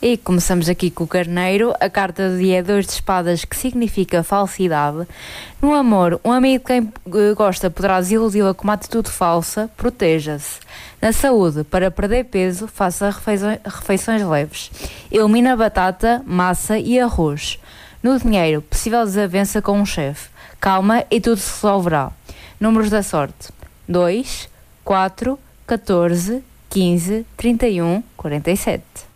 E começamos aqui com o carneiro. A carta do dia é 2 de espadas, que significa falsidade. No amor, um amigo de quem gosta poderá desiludi-la com uma atitude falsa. Proteja-se. Na saúde, para perder peso, faça refeições leves. Elimina batata, massa e arroz. No dinheiro, possível desavença com um chefe. Calma e tudo se resolverá. Números da sorte: 2, 4, 14, 15, 31, 47.